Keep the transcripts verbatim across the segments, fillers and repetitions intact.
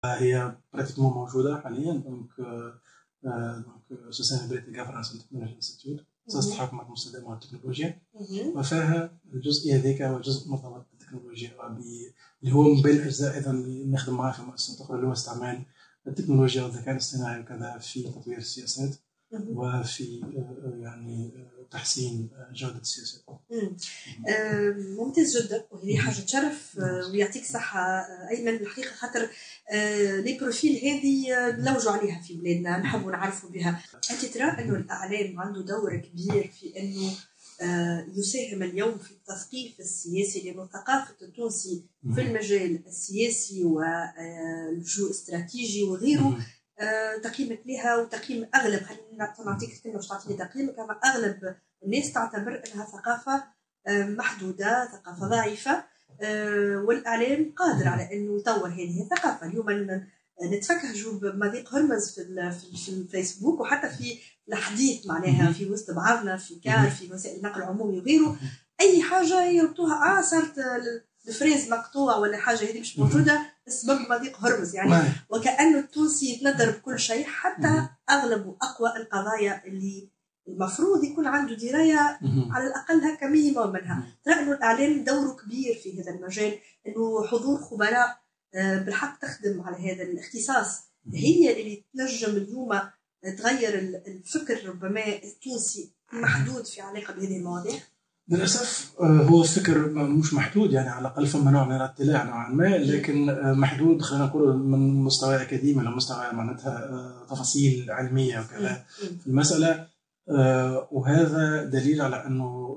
هي براتيكمون موجوده حاليا. دونك دونك سوستينابيليتي غافرنس تكنولوجي انستيتيوت اساس الحكومه المستدامه والتكنولوجيا، وفيها الجزئيه هذيك هو جزء مرتبط بالتكنولوجيا اللي هو من بين الاجزاء ايضا اللي نخدم معها في مؤسسه اخرى، اللي هو استعمال التكنولوجيا والذكاء الاصطناعي وكذا في تطوير السياسات وفي يعني تحسين جودة السياسات. ممتاز جدا، وهذه حاجة تشرف ويعطيك صحة أيمن. الحقيقة خاطر لي بروفيل هذه نلوجوا عليها في بلادنا، نحبوا نعرفوا بها. أنت ترى أنه الإعلام عنده دور كبير في أنه يساهم اليوم في التثقيف السياسي، لأن الثقافة التونسي في المجال السياسي والجو استراتيجي وغيره تقييمك لها وتقييم أغلب، خلينا نعطيك كلمة مش تعطيني تقييمك، أما أغلب الناس تعتبر أنها ثقافة محدودة، ثقافة ضعيفة، والإعلام قادر على أنه يطور هذه الثقافة. اليوم نتفكهجوا بمضيق هرمز في في الفيسبوك وحتى في الحديث معناها في وسط بعضنا في كار في وسائل النقل العمومي وغيره، أي حاجة يربطوها آه صارت الفريز مقطوع ولا حاجة هذه مش موجودة بسبب مضيق هرمز يعني، وكأنه التونسي يتندر بكل شيء، حتى أغلب وأقوى القضايا اللي المفروض يكون عنده دراية على الأقل هكا مينيموم منها. ترى أنه الإعلام دوره كبير في هذا المجال، أنه حضور خبراء بالحق تخدم على هذا الاختصاص هي اللي تنجم اليوم تغير الفكر ربما التونسي المحدود في علاقة بهذه المواضيع. للأسف هو الفكر مش محدود، يعني على الأقل فما نوع من الاطلاع نوعا ما، لكن محدود خلينا نقول من مستوى أكاديمي لمستوى معناتها تفاصيل علمية وكذا في المسألة. وهذا دليل على أنه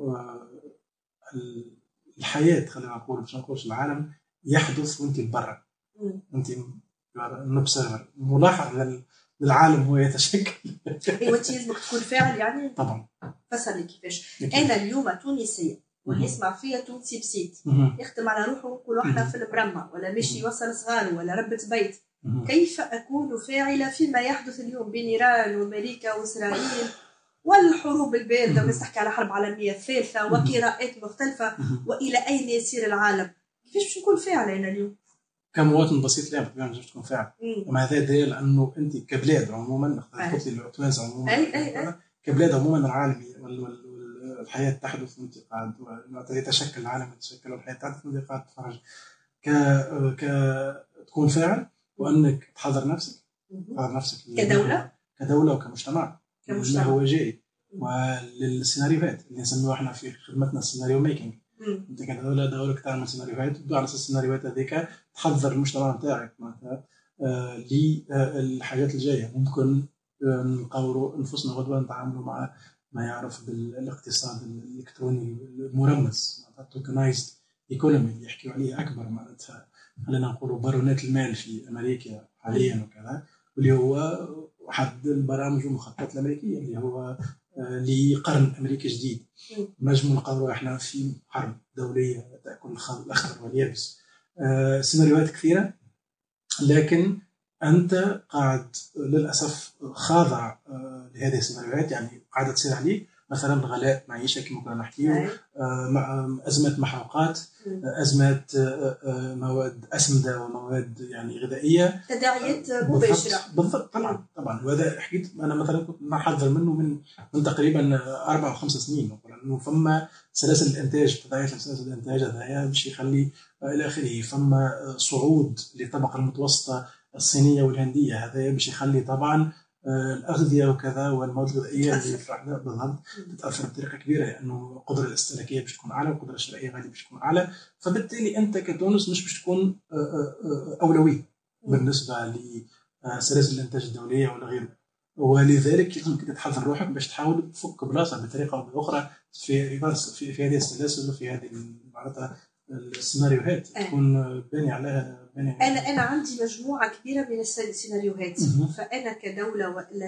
الحياة خلينا نقول باش نقولش العالم يحدث وانت برا، انت نوبسيرفر ملاحظ للعالم هو يتشكل. ايوه انت لازمك تكون فاعل يعني. طبعا فسر لي كيفاش. انا اليوم تونسيه ويسمع فيا تونسي بسيط يختم على روحه ويقول احنا في المرمى ولا مشي يوصل صغاره ولا ربة بيت، كيف اكون فاعله فيما يحدث اليوم بين ايران وامريكا واسرائيل والحروب الباردة والناس تحكي على حرب عالمية الثالثة وقراءات مختلفة وإلى أين يسير العالم؟ كيفاش باش نكون فاعل أنا اليوم؟ كمواطن بسيط لا بطبيعة باش تكون فاعل، أما هذا دليل أنه أنت كبلاد عموما قلت لي التوانسة عموما أي أي أي. كبلاد عموما العالمي والحياة تحدث وأنت قاعد يتشكل العالم يتشكل والحياة تحدث وأنت قاعد تتفرج ك ك تكون فاعل، وأنك تحضر نفسك تحضر نفسك كدولة كدولة وكمجتمع كمجتمع ما هو جاي، وللسيناريوهات اللي نسميوها احنا في خدمتنا السيناريو ميكينج. انت كدوله دورك تعمل سيناريوهات وتبدا على اساس السيناريوهات هذيك تحضر المجتمع نتاعك معناتها آه للحاجات الجايه. ممكن آه نقاوروا انفسنا غدوه نتعاملوا مع ما يعرف بالاقتصاد الالكتروني المرمز معناتها توكنايزد ايكونومي اللي يحكيوا عليه اكبر معناتها خلينا نقولوا بارونات المال في امريكا حاليا وكذا، واللي هو واحد البرامج والمخططات الامريكيه اللي هو لقرن امريكي جديد. نجم نقولوا احنا في حرب دوليه تاكل الخضر الاخضر واليابس. آه سيناريوهات كثيره، لكن انت قاعد للاسف خاضع آه لهذه السيناريوهات، يعني قاعده تصير عليك مثلا غلاء معيشه كما كنا نحكيو، آه ازمه محروقات، آه ازمات آه مواد اسمده ومواد يعني غذائيه، تداعيات مباشره. بالضبط طبعا طبعا. وهذا حكيت انا مثلا كنت نحذر منه من من تقريبا اربع او خمس سنين، انه فما سلاسل الانتاج تداعيات سلاسل الانتاج هذا باش يخلي الى اخره، فما صعود للطبقه المتوسطه الصينيه والهنديه هذا باش يخلي طبعا الأغذية وكذا والمواد الغذائية اللي في الأحداث بالضبط تتأثر بطريقة كبيرة، لأنه القدرة الاستهلاكية باش تكون أعلى والقدرة الشرائية غالبا باش تكون أعلى، فبالتالي أنت كتونس مش باش تكون أولوية بالنسبة لسلاسل الإنتاج الدولية ولا غيره، ولذلك لازم تحضر روحك باش تحاول تفك بلاصة بطريقة أو بأخرى في في في هذه السلاسل وفي هذه معناتها السيناريوهات تكون باني عليها. أنا أنا عندي مجموعة كبيرة من السيناريوهات، فأنا كدولة ولا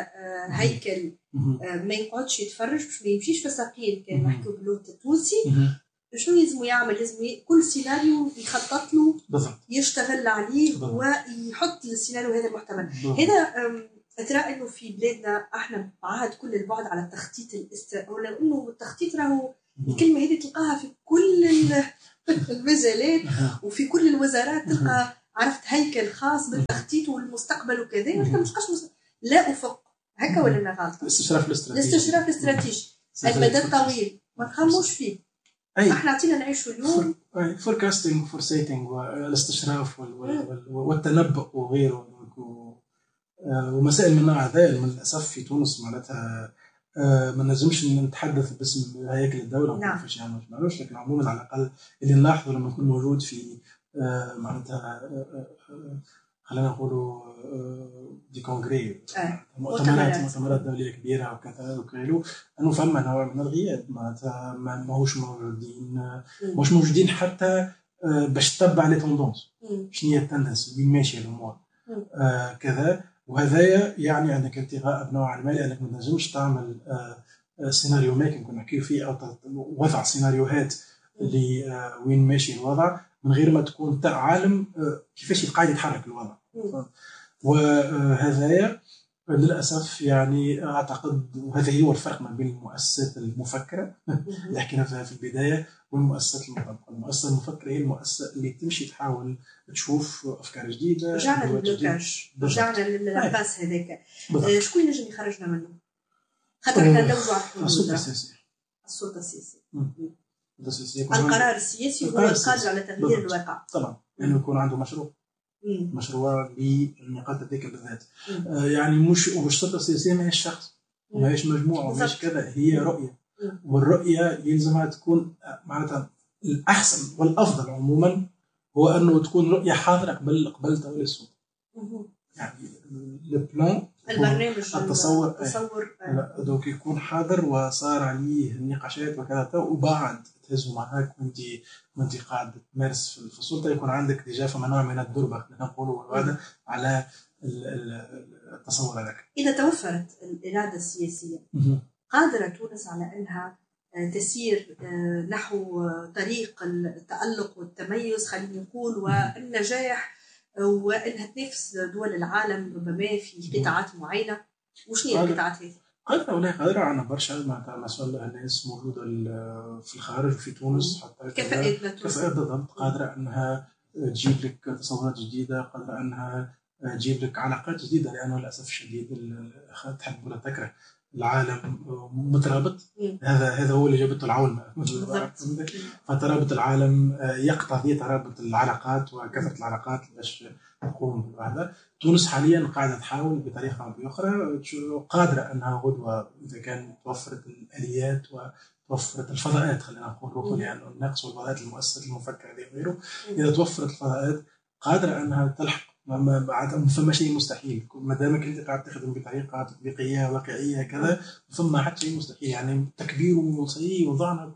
كهيكل ما يقعدش يتفرج باش ما يمشيش في ساقين كان نحكوا باللغة التونسي. شنو لازم يعمل؟ لازم كل سيناريو يخطط له بالضبط، يشتغل عليه بالضبط، ويحط للسيناريو هذا المحتمل. هذا ترى إنه في بلادنا إحنا بعاد كل البعد على التخطيط الاست ولا إنه التخطيط راهو الكلمة هذه تلقاها في كل المجالات وفي كل الوزارات، تلقى عرفت هيكل خاص بالتخطيط والمستقبل وكذا، وانت مش قاش مست... لا افق هكا ولا انا غلطه؟ الاستشراف الاستراتيجي الاستشراف الاستراتيجي المدى الطويل ما تخموش فيه. احنا عطينا نعيشوا اليوم فوركاستنج فورسيتنج والاستشراف والتنبؤ وغيره، ومسائل من النوع هذا للاسف في تونس معناتها ما نجمش نتحدث باسم هياكل الدوله نعم. كيفاش يعملوا ما نعرفش، لكن عموما على الاقل اللي نلاحظه لما نكون موجود في معناتها خلينا نقولوا دي كونغري آه. مؤتمرات مؤتمرات دوليه كبيره وكذا وكيلو، انه فما نوع من الغياب معناتها ماهوش موجودين مش موجودين حتى باش تتبع لي توندونس شنو هي التندنس وين ماشيه الامور آه كذا. وهذايا يعني انك انت غائب نوعا ما، لانك ما تنجمش تعمل آه سيناريو ميكنج كنا نحكيو فيه او وضع سيناريوهات اللي آه وين ماشي الوضع من غير ما تكون عالم آه كيفاش قاعد يتحرك الوضع. وهذايا للاسف يعني اعتقد، وهذا هو الفرق ما بين المؤسسات المفكره اللي حكينا فيها في البدايه والمؤسسات المطبقه. المؤسسه المفكره هي المؤسسه اللي تمشي تحاول تشوف افكار جديده. رجعنا للبلوكاج، رجعنا للعباس هذاك. شكون ينجم يخرجنا منه؟ خاطر احنا ندوروا على الحلول. السلطه السياسيه. السلطه السياسيه. السياسيه. القرار السياسي هو القادر على تغيير الواقع. طبعا لانه يعني يكون عنده مشروع. مم. مشروع للنقاط هذيك بالذات. آه يعني مش والسلطه السياسيه ما هيش شخص وما هيش مجموعه وما هيش كذا، هي رؤيه. مم. والرؤيه يلزمها تكون معناتها الاحسن والافضل عموما هو انه تكون رؤيه حاضره قبل قبل تولي السلطه. يعني البلان البرنامج التصور التصور لا دوك يكون حاضر وصار عليه النقاشات وكذا، وبعد تهزوا معاك وانت وانت قاعد تمارس في السلطه يكون عندك ديجا فما نوع من الدربه خلينا نقولوا والوعد على التصور هذاك. اذا توفرت الاراده السياسيه قادره تونس على انها تسير نحو طريق التألق والتميز خلينا نقول والنجاح، وانها تنافس دول العالم ربما في قطاعات معينه. وش هي القطاعات هذه؟ قادرة ولا قادرة على برشا معناتها ما شاء الله ناس موجودة في الخارج وفي تونس حتى كفاءات كفاءات بالضبط، قادرة أنها تجيب لك تصورات جديدة، قادرة أنها تجيب لك علاقات جديدة، لأنه للأسف الشديد تحب ولا تكره العالم مترابط. هذا هذا هو اللي جابته العولمة، فترابط العالم يقتضي ترابط العلاقات وكثرة العلاقات باش تقوم بالوحدة. تونس حاليا قاعدة تحاول بطريقة أو بأخرى، قادرة أنها غدوة إذا كان توفرت الآليات وتوفرت الفضاءات خلينا نقول، يعني النقص والفضاءات المؤسسات المفكرة وغيره، إذا توفرت الفضاءات قادرة أنها تلحق. ما بعد فما شيء مستحيل ما دامك انت قاعد تخدم بطريقه تطبيقيه واقعيه كذا، فما حتى شيء مستحيل. يعني تكبير وصي وضعنا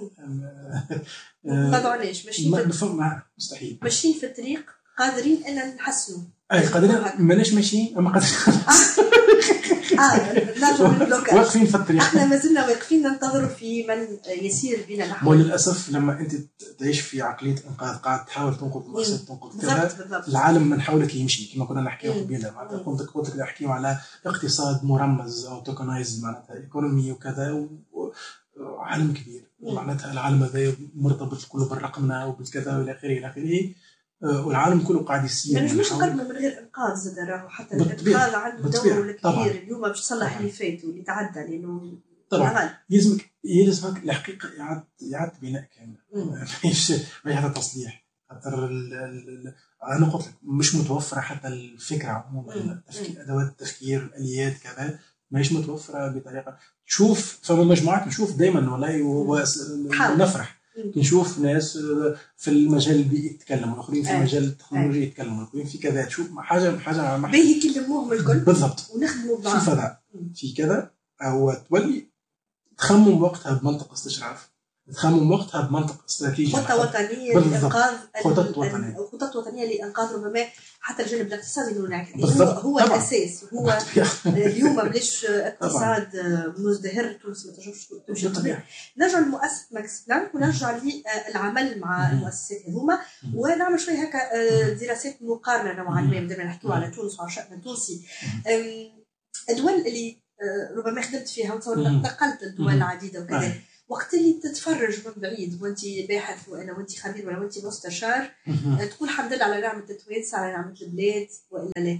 ما ضعناش ماشيين فما مستحيل ماشيين في الطريق، قادرين ان نحسنوا. اي قادرين ماناش ماشيين اما قادرين اه نرجع للبلوكاج، واقفين في الطريق. احنا ما زلنا واقفين ننتظر في من يسير بنا نحو. وللاسف لما انت تعيش في عقليه انقاذ قاعد تحاول تنقذ مؤسسات تنقذ كذا، العالم من حولك يمشي كما كنا نحكيو قبيله. معناتها كنت كنت نحكيو على اقتصاد مرمز او توكنايز معناتها ايكونومي وكذا، وعالم كبير معناتها العالم هذا مرتبط كله بالرقمنه وبالكذا والى اخره الى اخره، والعالم كله قاعد يسير. يعني مش نقدمه من غير انقاذ زاد، راهو حتى الانقاذ عنده دور كبير اليوم باش تصلح اللي فات واللي تعدى، لانه طبعا يلزمك يلزمك الحقيقه اعاده اعاده بناء كامل، مش ما حتى تصليح. خاطر انا قلت لك مش متوفره حتى الفكره عموما، التفكير ادوات التفكير الاليات كذا ماهيش متوفره بطريقه. تشوف فما مجموعات نشوف دائما والله ونفرح نشوف ناس في المجال البيئي يتكلموا، الاخرين في مجال التكنولوجيا يتكلموا، الاخرين في كذا. تشوف حاجه حاجه باهي كلموهم الكل بالضبط ونخدموا في فضاء في كذا، او تولي تخمم وقتها بمنطق استشراف، تخمم وقتها بمنطق استراتيجي، خطه وطنيه لانقاذ خطط وطنيه خطط وطنيه لانقاذ ربما حتى الجانب الاقتصادي هو هو الاساس. هو اليوم بلاش اقتصاد مزدهر تونس ما تنجمش تمشي طبيعي. نرجع لمؤسسه ماكس بلانك ونرجع للعمل مع المؤسسات هذوما ونعمل شويه هكا دراسات مقارنه نوعا ما. بدنا نحكيو على تونس وعلى الشأن التونسي. الدول اللي ربما خدمت فيها وتصور نقلت الدول العديده وكذا، وقت اللي تتفرج من بعيد وانت باحث وانا وانت خبير ولا وانت مستشار تقول الحمد لله على نعمه التوانسه على نعمه البلاد ولا لا؟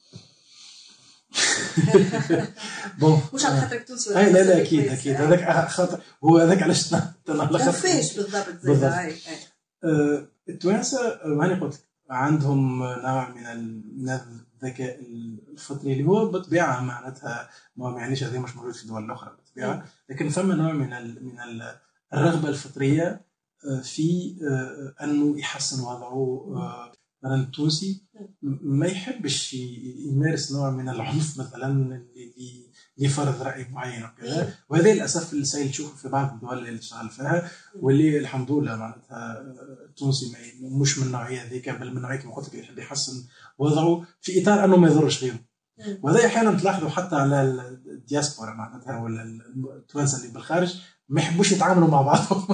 بون مش على خاطرك تونسي اي لا لا اكيد اكيد هذاك خاطر هو هذاك علاش على خاطر كيفاش بالضبط بالضبط أه التوانسه هاني قلت عندهم نوع من من الذكاء الفطري اللي هو بطبيعه معناتها ما يعنيش هذا مش موجود في الدول الاخرى بطبيعه، لكن ثم نوع من ال من ال الرغبه الفطريه في انه يحسن وضعه. مثلا التونسي ما يحبش يمارس نوع من العنف مثلا اللي لفرض راي معين وكذا، وهذا للاسف اللي سائل تشوفه في بعض الدول اللي تشتغل فيها، واللي الحمد لله معناتها التونسي مش من النوعيه هذيك، بل من نوعيه كما قلت لك يحب يحسن وضعه في اطار انه ما يضرش غيره. وهذا احيانا تلاحظوا حتى على الدياسبورا معناتها ولا التوانسه اللي بالخارج ما يحبوش يتعاملوا مع بعضهم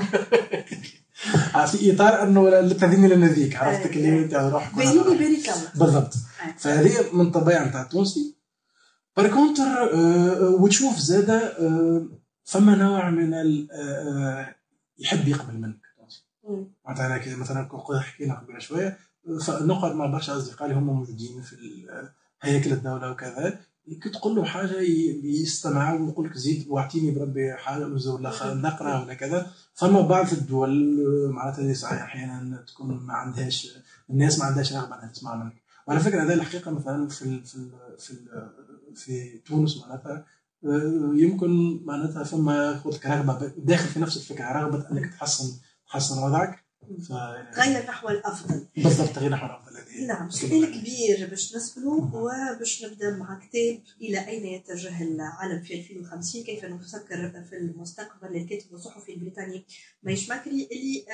في اطار انه التنظيم لنذيك عرفت كلمه تاع روحك بيني وبينك بالضبط. فهذه من طبيعه نتاع التونسي. باركونتر أه وتشوف زاده أه فما نوع من أه يحب يقبل منك معناتها مثلا كنا حكينا قبل شويه فنقعد مع برشا اصدقاء اللي هم موجودين في هيكل الدوله وكذا، كي تقول له حاجه يستمع ويقول لك زيد واعطيني بربي حاجه ولا نقرا ولا كذا. فما بعض الدول معناتها صحيح احيانا تكون ما عندهاش الناس ما عندهاش رغبه انها تسمع منك. وعلى فكره هذه الحقيقه مثلا في ال في ال في ال في تونس معناتها يمكن معناتها فما قلت رغبه داخل في نفس الفكره، رغبه انك تحسن تحسن وضعك تغير نحو الافضل. بالضبط تغير نحو الافضل. نعم سؤال كبير باش نسأله وباش نبدا مع كتاب الى اين يتجه العالم في ألفين وخمسين كيف نفكر في المستقبل للكاتب والصحفي البريطاني مايش ماكري اللي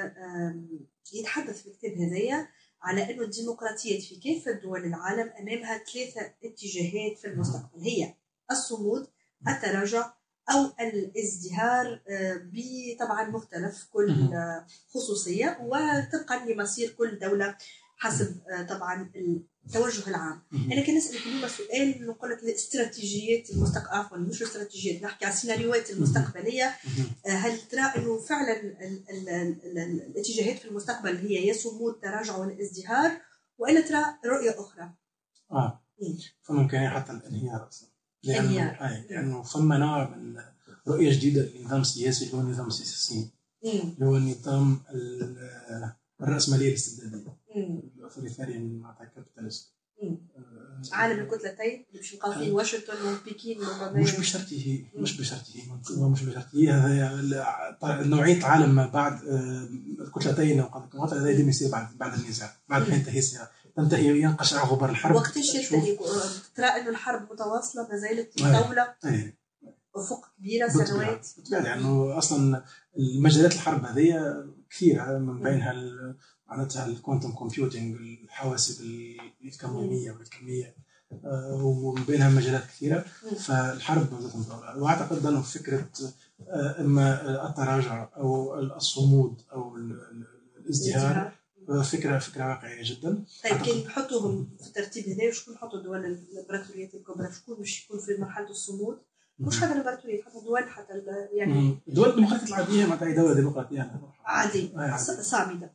يتحدث في الكتاب هذايا على انه الديمقراطيات في كافه دول العالم امامها ثلاثه اتجاهات في المستقبل، هي الصمود، التراجع او الازدهار بطبعا مختلف كل خصوصيه وطبقا لمصير كل دوله حسب طبعا التوجه العام. انا كان نسالك اليوم سؤال نقول لك الاستراتيجيات المستقبل عفوا مش الاستراتيجيات نحكي على السيناريوهات المستقبليه، هل ترى انه فعلا ال ال ال الاتجاهات في المستقبل هي يا صمود تراجع ولا ازدهار ولا ترى رؤيه اخرى؟ اه فممكن حتى الانهيار اصلا لانه آه لانه فما نوع من رؤيه جديده للنظام السياسي اللي هو النظام السياسي اللي هو النظام الرأسمالية الاستبدادية الاثوريتاريان معناتها كابيتاليزم. عالم الكتلتين اللي باش نلقاو فيه واشنطن وبكين مش بشرطه مش بشرطه مش بشرطه هذا نوعية عالم ما بعد الكتلتين وقد هذا يتم يصير بعد بعد النزاع بعد ما ينتهي الصراع تنتهي ينقشع غبار الحرب. وقتاش ينتهي ترى انه الحرب متواصلة ما زالت مطولة افق كبيرة سنوات بالطبع لانه اصلا المجالات الحرب هذه كثيرة من بينها معناتها الكوانتم كومبيوتينج الحواسب الكمية والكمية ومن بينها مجالات كثيرة. فالحرب واعتقد انه فكرة اما التراجع او الصمود او الازدهار فكرة فكرة واقعية جدا. طيب كي نحطوهم في الترتيب هذا شكون نحطوا دول الامبراطوريات الكبرى شكون باش يكون في مرحلة الصمود؟ مش حتى الامبراطورية حتى الدول حتى يعني الدول الديمقراطية العادية معناتها دولة ديمقراطية عادية صامدة.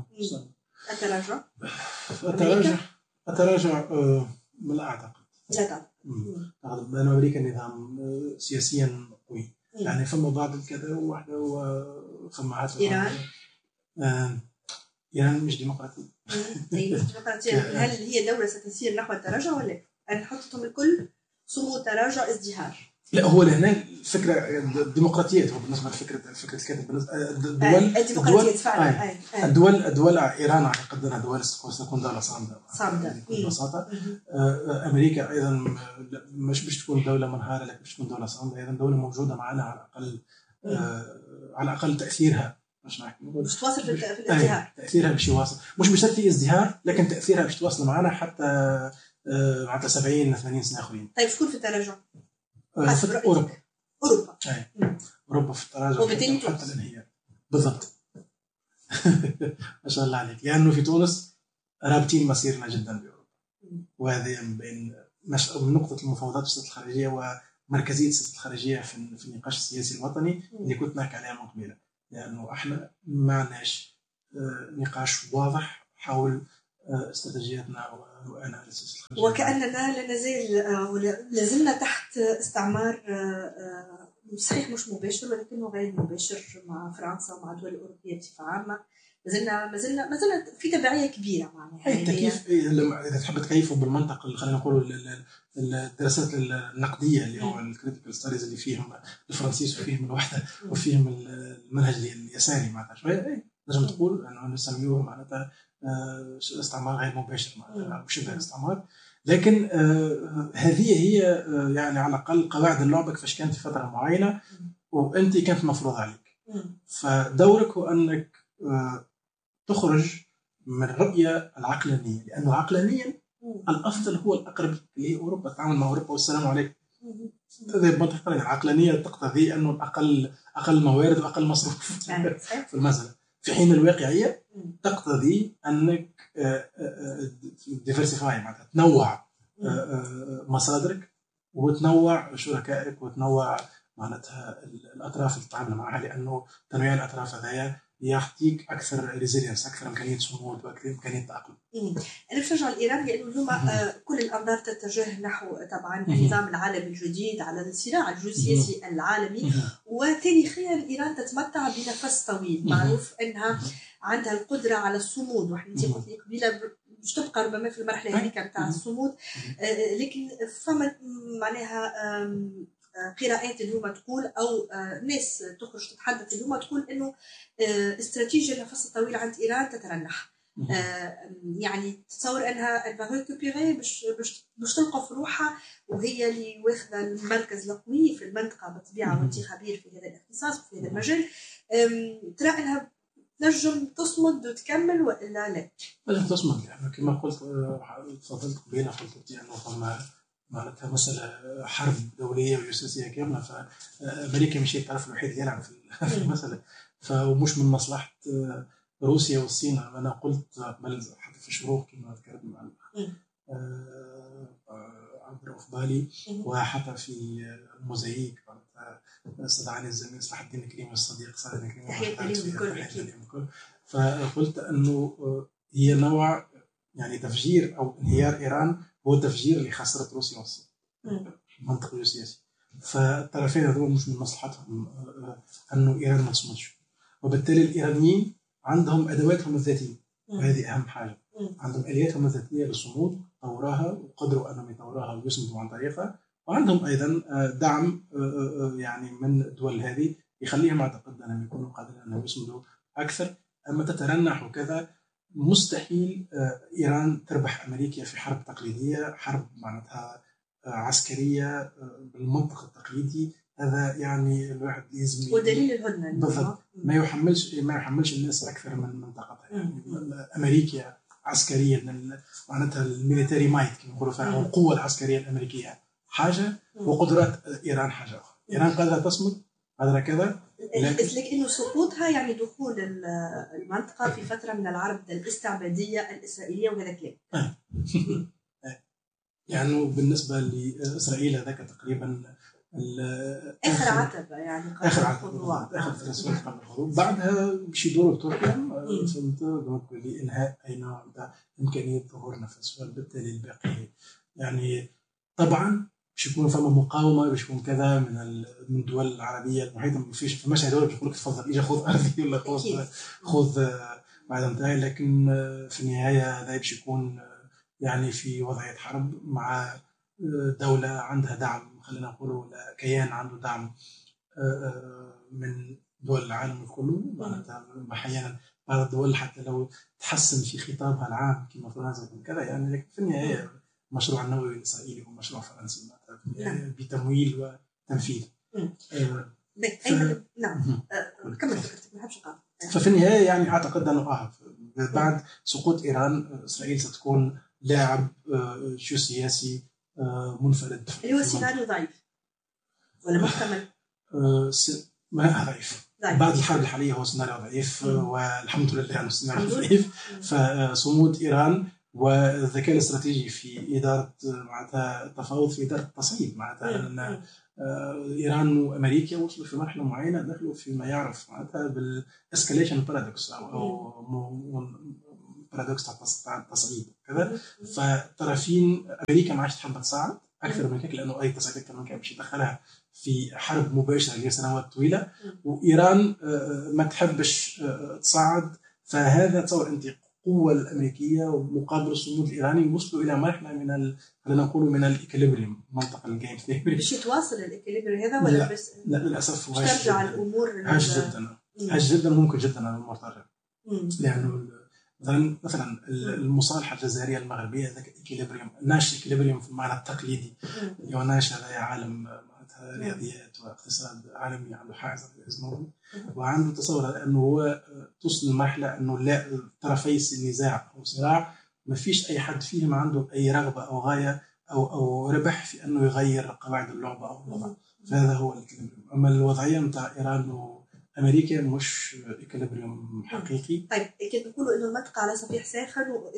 التراجع التراجع التراجع لا أعتقد لا تعتقد أعتقد أن أمريكا نظام سياسيا قوي يعني فما بعض الكذا وواحدة وفما عاد إيران إيران مش ديمقراطية. هي مش ديمقراطية هل هي دولة ستسير نحو التراجع ولا أنا نحطهم الكل صمود تراجع ازدهار؟ لا هو لهنا الفكره الديمقراطيات هو بالنسبه لفكره فكره الكاتب بالنسبه الدول الديمقراطيات فعلا آه. آه. الدول الدول ايران اعتقد انها دول ستكون دوله صامده صامده ببساطه. آه. امريكا ايضا مش باش تكون دوله منهاره لكن باش تكون دوله صامده ايضا دوله موجوده معنا على الاقل آه. على الاقل تاثيرها مش نحكي مش تواصل في الازدهار تاثيرها باش يواصل مش بشرط ازدهار لكن تاثيرها باش تواصل معنا حتى آه. حتى سبعين ثمانين سنه اخرين. طيب شكون في التراجع؟ في أوروبا أوروبا أي. أوروبا في التراجع حتى الانهيار بالضبط. ما شاء الله عليك لأنه في تونس رابطين مسيرنا جدا بأوروبا وهذه من بين مش... من نقطة المفاوضات السياسية الخارجية مركزيه السياسه الخارجيه في في النقاش السياسي الوطني اللي كنت نحكي عليها من قبيله، لانه احنا ما عندناش نقاش واضح حول استراتيجياتنا واناليسيس الخارجيه، وكاننا لا نزال لازلنا تحت استعمار صحيح مش مباشر ولكنه غير مباشر مع فرنسا ومع الدول الاوروبيه بصفه عامه. مازلنا مازلنا مازلنا في تبعيه كبيره معناها. اي التكييف اذا تحب تكيفه بالمنطق اللي خلينا نقولوا الدراسات النقديه اللي هو الكريتيكال ستاديز اللي فيهم الفرنسيس وفيهم الوحده وفيهم المنهج اليساري معناتها شويه لازم تقول انه نسميوه معناتها استعمار غير مباشر معناتها شبه استعمار، لكن هذه هي يعني على الاقل قواعد اللعبه كيفاش كانت في فتره معينه وانت كانت مفروض عليك. فدورك هو انك تخرج من الرؤيه العقلانيه، لانه عقلانيا الافضل هو الاقرب لاوروبا، التعامل مع اوروبا والسلام عليكم. هذه منطق العقلانيه تقتضي انه الاقل اقل موارد واقل مصروف في المساله، في حين الواقعيه تقتضي انك ديفرسيفاي معناتها تنوع مصادرك وتنوع شركائك وتنوع معناتها الاطراف اللي تتعامل معها، لانه تنويع الاطراف هذايا يعطيك اكثر ريزيلينس، اكثر امكانيه صمود واكثر امكانيه تاقلم. انا باش نرجع لايران لانه اليوم كل الانظار تتجه نحو طبعا النظام العالمي الجديد على الصراع الجيوسياسي العالمي، وتاريخيا ايران تتمتع بنفس طويل، معروف انها عندها القدره على الصمود، وحنا انت قلت لي قبيله مش تبقى ربما في المرحله هذيك نتاع الصمود، لكن فما معناها قراءات اليوم تقول او ناس تخرج تتحدث اليوم تقول انه استراتيجيه النفس الطويل عند ايران تترنح، يعني تصور انها انها ريكوبيري باش باش تلقى في روحها وهي اللي واخذه المركز القوي في المنطقه بالطبيعه وانت خبير في هذا الاختصاص وفي هذا المجال، ترى انها تنجم تصمد وتكمل والا لا؟ لازم تصمد، يعني كما قلت تفضلت قبيله قلت انه فما معناتها مسألة حرب دولية وجيوسياسية كاملة، فأمريكا مش الطرف الوحيد اللي يلعب في المسألة، فمش من مصلحة روسيا والصين. أنا قلت قبل حتى في الشروق كما ذكرت مع عبد الرؤوف بالي وحتى في الموزايك استدعاني الزميل صلاح الدين الكريمي والصديق صالح الكريمي، فقلت أنه هي نوع يعني تفجير أو انهيار إيران هو التفجير اللي خسرت روسيا والصين منطق السياسي، فالطرفين هذول مش من مصلحتهم انه ايران ما تصمدش، وبالتالي الايرانيين عندهم ادواتهم الذاتيه وهذه اهم حاجه، عندهم الياتهم الذاتيه للصمود طوراها وقدروا انهم يطوروها ويصمدوا عن طريقها، وعندهم ايضا دعم يعني من الدول هذه يخليهم اعتقد انهم يكونوا قادرين انهم يصمدوا اكثر. اما تترنح وكذا مستحيل إيران تربح أمريكا في حرب تقليدية، حرب معناتها عسكرية بالمنطق التقليدي، هذا يعني الواحد لازم ودليل الهدنة بالضبط ما يحملش ما يحملش الناس أكثر من منطقتها، يعني أمريكا عسكريا معناتها الميليتاري مايت كما يقولوا فيها القوة العسكرية الأمريكية حاجة وقدرات إيران حاجة أخرى. إيران قادرة تصمد قادرة كذا، لكن سقوطها يعني دخول المنطقة في فترة من العرض الاستعبادية الإسرائيلية وهذا كلام. يعني بالنسبة لإسرائيل هذاك تقريبا آخر عتبة يعني آخر عتبة آخر ثلاث سنوات قبل الحروب، بعدها باش يدوروا بتركيا فهمت لإنهاء أي نوع من إمكانية ظهور نفس، وبالتالي الباقي يعني طبعا باش يكون فما مقاومه باش يكون كذا من من الدول العربيه المحيطه، ما فيش فماش هذول باش يقول لك تفضل اجي خذ ارضي ولا خذ خذ بعد نتاعي، لكن في النهايه هذا باش يكون يعني في وضعيه حرب مع دوله عندها دعم، خلينا نقولوا كيان عنده دعم من دول العالم كله، معناتها احيانا بعض الدول حتى لو تحسن في خطابها العام كما فرنسا كذا يعني، لكن في النهايه المشروع النووي الإسرائيلي هو مشروع فرنسي يعني بتمويل وتنفيذ. آه ف... نعم آه كمل فكرتك ما حبش نقاطع. ففي النهاية يعني أعتقد أنه آه بعد سقوط إيران إسرائيل ستكون لاعب آه جيوسياسي آه منفرد اللي هو سيناريو ضعيف ولا محتمل؟ آه س... ما ضعيف. بعد الحرب الحالية هو سيناريو ضعيف، والحمد لله أنه سيناريو ضعيف. فصمود إيران والذكاء الاستراتيجي في إدارة معناتها التفاوض في إدارة التصعيد، معناتها أن ايران وامريكا وصلوا في مرحله معينه دخلوا فيما يعرف معناتها بالاسكاليشن بارادوكس او او بارادوكس تاع التصعيد كذا. فالطرفين امريكا ما عادش تحب تصعد اكثر من هيك لانه اي تصعيد اكثر من هيك باش يدخلها في حرب مباشره لسنوات طويله، وايران ما تحبش تصعد. فهذا تصور انت القوة الأمريكية مقابل الصمود الإيراني وصلوا إلى مرحلة من ال... خلينا نقول من الإكليبريم، منطقة الجيم ثيوري. باش يتواصل الإكليبريم هذا ولا لا بس؟ لا للأسف هو ترجع الأمور هاش جدا هاش جدا ممكن جدا على المرتر، لأنه مثلا مثلا المصالحة الجزائرية المغربية ذاك الإكليبريم ناش إكليبريم في المعنى التقليدي اللي هو ناش هذا عالم رياضيات واقتصاد عالمي عنده حائز اسمه وعنده تصور انه هو توصل لمرحله انه لا طرفي النزاع او صراع ما فيش اي حد فيهم عنده اي رغبه او غايه او او ربح في انه يغير قواعد اللعبه او الوضع. فهذا هو الإكليبريم. اما الوضعيه نتاع ايران وامريكا مش إكليبريم حقيقي. طيب كيف نقولوا انه المنطقه على صفيح ساخن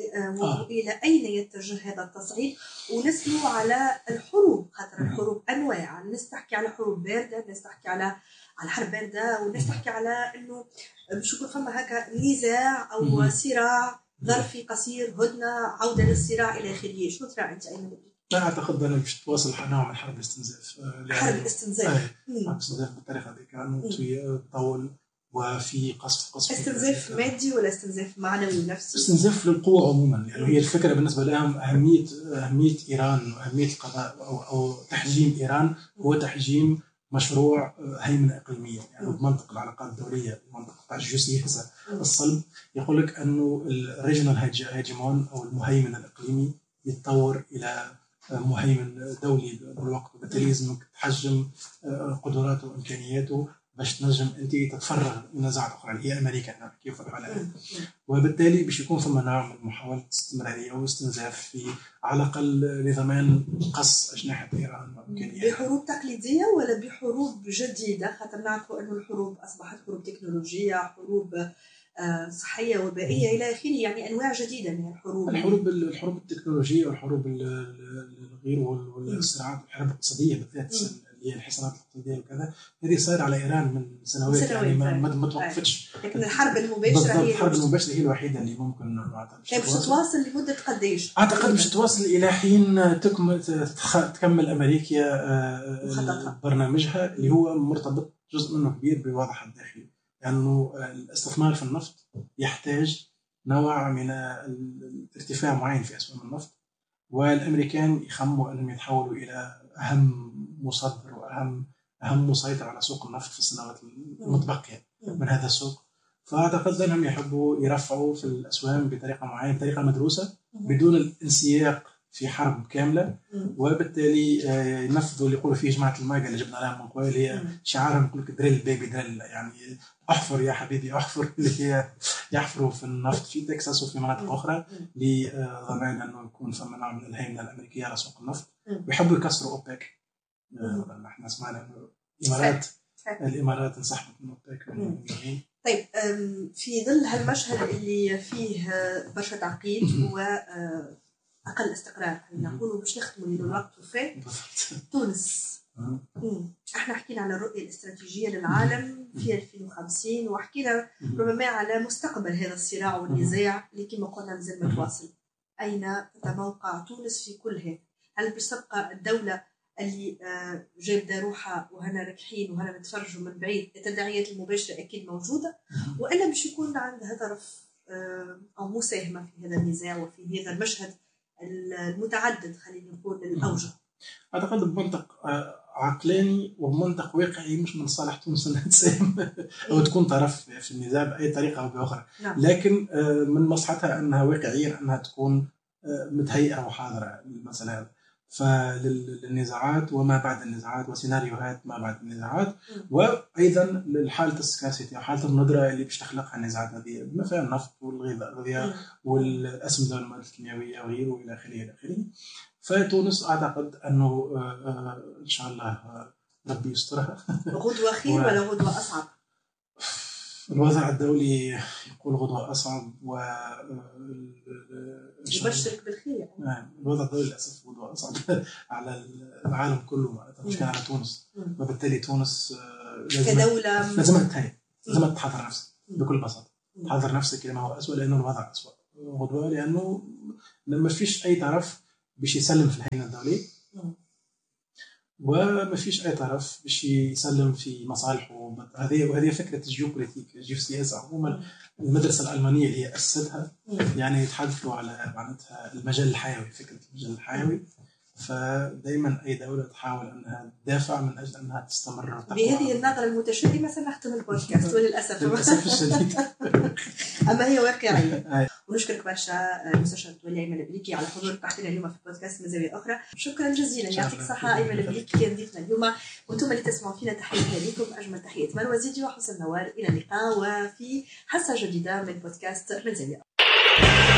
والى آه. اين يتجه هذا التصعيد؟ ونسلوا على الحروب، خاطر الحروب انواع، الناس تحكي على حروب بارده، الناس تحكي على على حرب بارده، والناس تحكي على انه باش يكون فما هكا نزاع او صراع ظرفي قصير، هدنه، عوده للصراع الى اخره. شو ترى انت ايمن؟ لا اعتقد انه باش تواصل نوع من حرب الاستنزاف. حرب الاستنزاف حرب الاستنزاف بالطريقه هذيك كانوا تطول وفي قصف قصف استنزاف مادي ولا استنزاف معنوي ونفسي؟ استنزاف للقوة عموما. يعني هي الفكرة بالنسبة لهم أهمية أهمية إيران وأهمية القضاء أو أو تحجيم إيران هو تحجيم مشروع هيمنة إقليمية. يعني بمنطق العلاقات الدولية المنطق تاع الجيوسياسة الصلب يقول لك أنه الريجنال هيجمون أو المهيمن الإقليمي يتطور إلى مهيمن دولي بالوقت، وبالتالي لازم تحجم قدراته وإمكانياته باش تنجم انت تتفرغ لنزاعات اخرى اللي هي امريكا كيف الحالة. وبالتالي باش يكون ثم نوع من محاوله استمراريه واستنزاف في على الاقل لضمان قص اجنحه ايران وامكانياتها. بحروب تقليديه ولا بحروب جديده؟ خاطر نعرفوا انه الحروب اصبحت حروب تكنولوجيه، حروب صحيه وبائيه الى اخره، يعني انواع جديده من الحروب. الحروب الحروب التكنولوجيه والحروب الغير والصراعات الحرب الاقتصاديه بالذات اللي هي الحصارات الاقتصاديه وكذا، هذه صايره على ايران من سنوات, سنوات يعني ما, ما توقفتش. لكن الحرب المباشره هي الحرب المباشره هي الوحيده اللي ممكن نعتبر باش تواصل لمده قديش؟ اعتقد باش تواصل الى حين تكمل تكمل امريكا برنامجها اللي هو مرتبط جزء منه كبير بوضعها الداخلي، لانه يعني الاستثمار في النفط يحتاج نوع من الارتفاع معين في اسهم النفط، والامريكان يخموا انهم يتحولوا الى اهم مصدر واهم اهم مسيطر على سوق النفط في السنوات المتبقيه من هذا السوق. فاعتقد انهم يحبوا يرفعوا في الاسهم بطريقه معينه، بطريقه مدروسه بدون الانسياق في حرب كامله، وبالتالي ينفذوا اللي يقولوا فيه جماعه الماجا اللي جبنا لها من قوي اللي هي شعارهم يقول لك دريل بيبي دريل، يعني احفر يا حبيبي احفر، اللي هي يحفروا في النفط في تكساس وفي مناطق اخرى لضمان انه يكون ثم نوع من الهيمنه الامريكيه على سوق النفط. ويحبوا يكسروا اوبك. احنا سمعنا انه الامارات الامارات انسحبت من اوبك. طيب في ظل هالمشهد اللي فيه برشا تعقيد و اقل استقرار خلينا نقولوا باش نختموا لانه الوقت وفات، تونس احنا حكينا على الرؤيه الاستراتيجيه للعالم في ألفين وخمسين وحكينا ربما على مستقبل هذا الصراع والنزاع اللي كما قلنا مازال متواصل. اين تتوقع تونس في كل هذا؟ هل باش تبقى الدوله اللي جابده روحها وهنا راكحين وهنا نتفرجوا من بعيد، التداعيات المباشره اكيد موجوده، والا باش يكون عندها طرف او مساهمه في هذا النزاع وفي هذا المشهد المتعدد خلينا نقول الأوجه؟ أعتقد بمنطق عقلاني ومنطق واقعي مش من صالح تونس أنها تساهم أو تكون طرف في النزاع بأي طريقة أو بأخرى، لكن من مصلحتها أنها واقعيا أنها تكون متهيئة وحاضرة للمسألة هذا. فللنزاعات وما بعد النزاعات وسيناريوهات ما بعد النزاعات، وأيضا للحالة السكاسيتي أو حالة الندرة اللي باش تخلقها النزاعات هذه مثلا النفط والغذاء والأسمدة والمواد الكيميائية وغيره إلى آخره إلى آخره. فتونس أعتقد أنه إن شاء الله ربي يسترها. غدوة خير و... ولا غدوة أصعب؟ الوضع الدولي يقول غدوة أصعب و يبشرك بالخير. نعم الوضع الدولي للأسف غدوة على العالم كله معناتها مش كان على تونس. وبالتالي تونس لازم كدولة لازم تتهيأ لازم تحضر نفسك بكل بساطة. تحضر نفسك لما هو أسوأ لأنه الوضع أسوأ غدوة، لأنه ما فيش أي طرف باش يسلم في الهيمنة الدولية وما فيش أي طرف باش يسلم في مصالحه. هذه وهذه فكرة الجيوبوليتيك الجيوسياسة عموما. المدرسة الألمانية اللي هي أسستها يعني يتحدثوا على معناتها المجال الحيوي، فكرة المجال الحيوي. فدائما أي دولة تحاول أنها تدافع من أجل أنها تستمر. بهذه النظرة المتشائمة سنختم البودكاست وللأسف للأسف الشديد. أما هي واقعية. ونشكرك برشا المستشار الدولي أيمن البليكي على حضورك معنا اليوم في البودكاست من زاوية أخرى. شكرا جزيلا، يعطيك الصحة أيمن البليكي كان ضيفنا اليوم. وأنتم اللي تسمعوا فينا تحياتنا لكم، أجمل تحيات مروى زيدي وحسن نوار. إلى اللقاء وفي حصة جديدة من بودكاست من زاوية.